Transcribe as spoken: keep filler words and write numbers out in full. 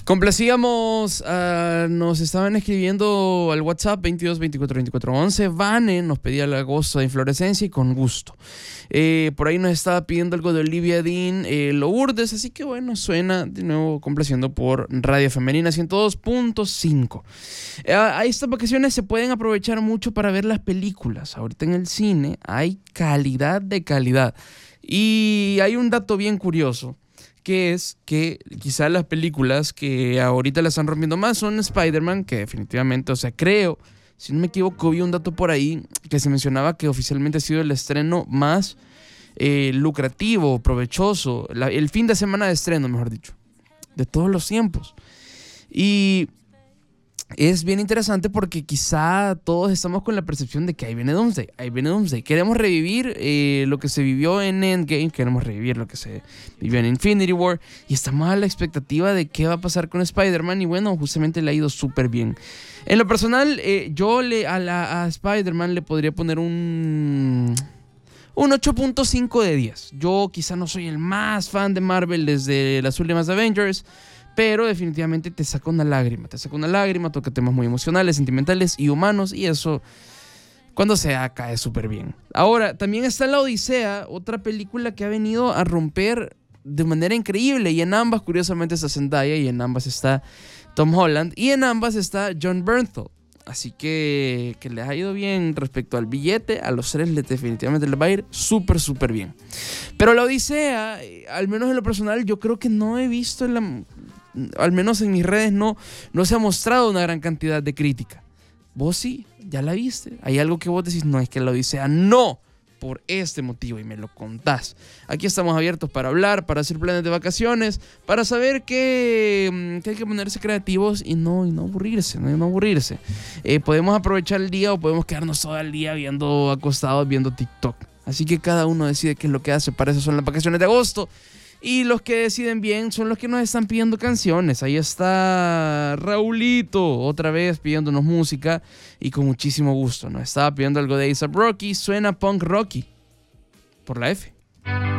Complacíamos, uh, nos estaban escribiendo al WhatsApp veintidós veinticuatro veinticuatro once. Vane nos pedía el agosto de Inflorescencia y con gusto. Eh, por ahí nos estaba pidiendo algo de Olivia Dean, eh, Lourdes, así que bueno, suena de nuevo complaciendo por Radio Femenina ciento dos punto cinco. Eh, a estas vacaciones se pueden aprovechar mucho para ver las películas. Ahorita en el cine hay calidad de calidad. Y hay un dato bien curioso, que es que quizá las películas que ahorita la están rompiendo más son Spider-Man, que definitivamente, o sea, creo, si no me equivoco, vi un dato por ahí que se mencionaba que oficialmente ha sido el estreno más eh, lucrativo, provechoso, la, el fin de semana de estreno, mejor dicho, de todos los tiempos. Y es bien interesante porque quizá todos estamos con la percepción de que ahí viene Doomsday, ahí viene Doomsday. Queremos revivir eh, lo que se vivió en Endgame, queremos revivir lo que se vivió en Infinity War y estamos a la expectativa de qué va a pasar con Spider-Man y bueno, justamente le ha ido súper bien. En lo personal, eh, yo le, a, la, a Spider-Man le podría poner un... Un ocho punto cinco de diez. Yo quizá no soy el más fan de Marvel desde las últimas Avengers, pero definitivamente te saca una lágrima, te saca una lágrima, toca temas muy emocionales, sentimentales y humanos, y eso, cuando sea, cae súper bien. Ahora, también está La Odisea, otra película que ha venido a romper de manera increíble, y en ambas, curiosamente, está Zendaya, y en ambas está Tom Holland, y en ambas está Jon Bernthal. Así que, que les ha ido bien respecto al billete, a los tres les definitivamente les va a ir súper, súper bien. Pero La Odisea, al menos en lo personal, yo creo que no he visto en la... al menos en mis redes no, no se ha mostrado una gran cantidad de crítica. Vos sí, ya la viste. Hay algo que vos decís, no, es que La Odisea no, por este motivo, y me lo contás. Aquí estamos abiertos para hablar, para hacer planes de vacaciones, para saber que, que hay que ponerse creativos y no, y no aburrirse, no, y no aburrirse. Eh, podemos aprovechar el día o podemos quedarnos todo el día viendo acostados, viendo TikTok. Así que cada uno decide qué es lo que hace. Para eso son las vacaciones de agosto. Y los que deciden bien son los que nos están pidiendo canciones. Ahí está Raulito, otra vez pidiéndonos música y con muchísimo gusto. Nos estaba pidiendo algo de A$AP Rocky, suena Punk Rocky por la F.